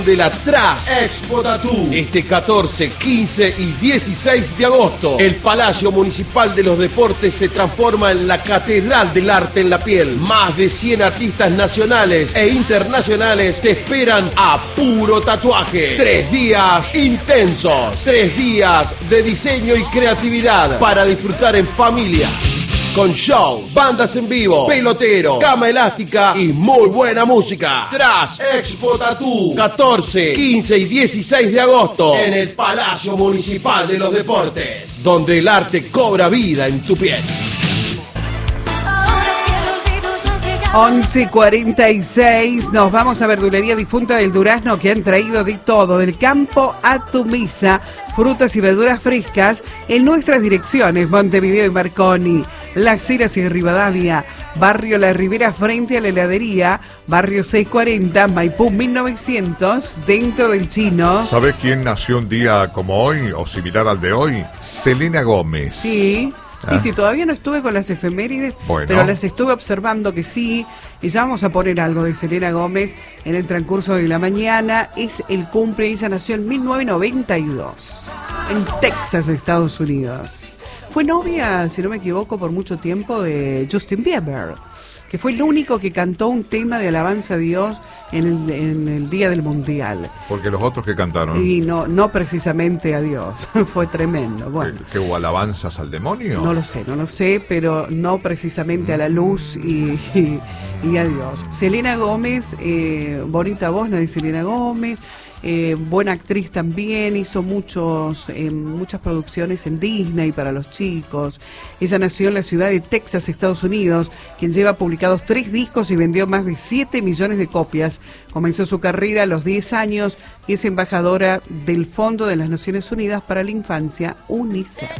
de la Trash Expo Tattoo. Este 14, 15 y 16 de agosto, el Palacio Municipal de los Deportes se transforma en la Catedral del Arte en la Piel. Más de 100 artistas nacionales e internacionales te esperan a puro tatuaje. 3 días intensos, 3 días de diseño y creatividad para disfrutar en familia. Con shows, bandas en vivo, pelotero, cama elástica y muy buena música. Trash Expo Tattoo, 14, 15 y 16 de agosto en el Palacio Municipal de los Deportes, donde el arte cobra vida en tu piel. 11:46, nos vamos a Verdulería Difunta del Durazno, que han traído de todo, del campo a tu mesa, frutas y verduras frescas en nuestras direcciones, Montevideo y Marconi, Las Heras y Rivadavia, Barrio La Ribera frente a la heladería, Barrio 640, Maipú 1900, dentro del Chino. ¿Sabes quién nació un día como hoy o similar al de hoy? Selena Gómez. Sí. Sí, todavía no estuve con las efemérides, bueno, pero las estuve observando que sí, y ya vamos a poner algo de Selena Gómez en el transcurso de la mañana. Es el cumple, ella nació en 1992, en Texas, Estados Unidos. Fue novia, si no me equivoco, por mucho tiempo de Justin Bieber, que fue el único que cantó un tema de alabanza a Dios en el día del Mundial. Porque los otros que cantaron. Y no precisamente a Dios, fue tremendo. Bueno, ¿Qué hubo alabanzas al demonio? No lo sé, pero no precisamente a la luz y a Dios. Selena Gómez, bonita voz, ¿no? De Selena Gómez. Buena actriz también, hizo muchas producciones en Disney para los chicos. Ella nació en la ciudad de Texas, Estados Unidos, quien lleva publicados 3 discos y vendió más de 7 millones de copias. Comenzó su carrera a los 10 años y es embajadora del Fondo de las Naciones Unidas para la Infancia, UNICEF.